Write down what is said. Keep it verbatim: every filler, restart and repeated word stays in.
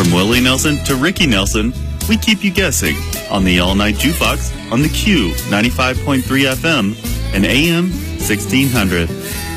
From Willie Nelson to Ricky Nelson, we keep you guessing on the All Night Jukebox on the Q ninety-five point three F M and A M sixteen hundred.